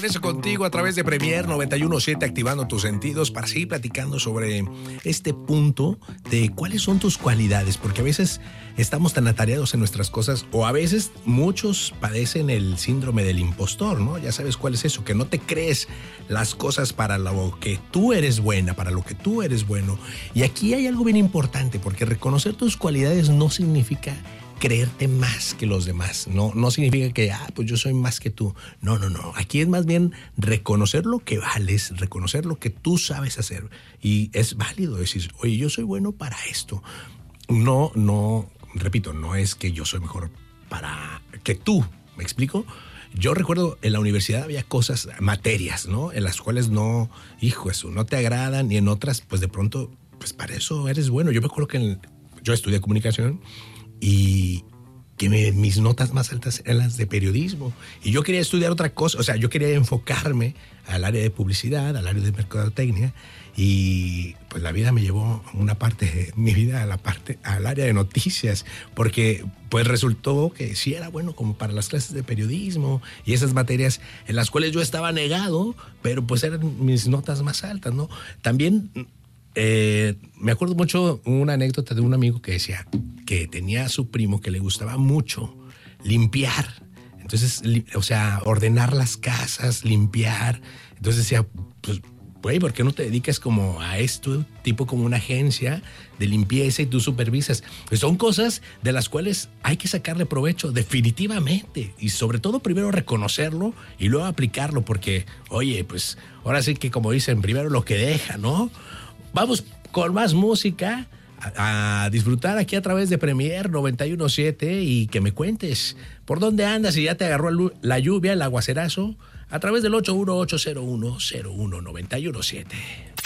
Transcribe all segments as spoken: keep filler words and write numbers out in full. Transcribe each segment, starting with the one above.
regreso contigo a través de Premier noventa y uno punto siete, activando tus sentidos para seguir platicando sobre este punto de cuáles son tus cualidades, porque a veces estamos tan atareados en nuestras cosas, o a veces muchos padecen el síndrome del impostor, ¿no? Ya sabes cuál es eso, que no te crees las cosas para lo que tú eres buena, para lo que tú eres bueno. Y aquí hay algo bien importante, porque reconocer tus cualidades no significa creerte más que los demás. No, no significa que, ah, pues yo soy más que tú. No, no, no. Aquí es más bien reconocer lo que vales, reconocer lo que tú sabes hacer. Y es válido decir, oye, yo soy bueno para esto. No, no, repito, no es que yo soy mejor para que tú. ¿Me explico? Yo recuerdo en la universidad había cosas, materias, ¿no? En las cuales no, hijo, eso, no te agradan, y en otras, pues de pronto, pues para eso eres bueno. Yo me acuerdo que en, yo estudié comunicación y que me, mis notas más altas eran las de periodismo, y yo quería estudiar otra cosa, o sea, yo quería enfocarme al área de publicidad, al área de mercadotecnia, y pues la vida me llevó una parte de mi vida a la parte, al área de noticias, porque pues resultó que sí era bueno como para las clases de periodismo y esas materias en las cuales yo estaba negado, pero pues eran mis notas más altas, ¿no? También Eh, me acuerdo mucho una anécdota de un amigo que decía que tenía a su primo que le gustaba mucho limpiar. Entonces, li, o sea, ordenar las casas, limpiar. Entonces decía, pues, güey, ¿por qué no te dedicas como a esto? Tipo como una agencia de limpieza y tú supervisas. Pues son cosas de las cuales hay que sacarle provecho, definitivamente. Y sobre todo primero reconocerlo y luego aplicarlo, porque, oye, pues ahora sí que como dicen, primero lo que deja, ¿no? Vamos con más música a, a disfrutar aquí a través de Premier noventa y uno punto siete, y que me cuentes por dónde andas y ya te agarró la lluvia, el aguacerazo, a través del ocho uno ocho cero uno cero uno nueve uno siete.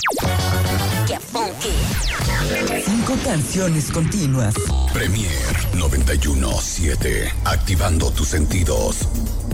¡Qué funky! Cinco canciones continuas. Premier noventa y uno punto siete, activando tus sentidos.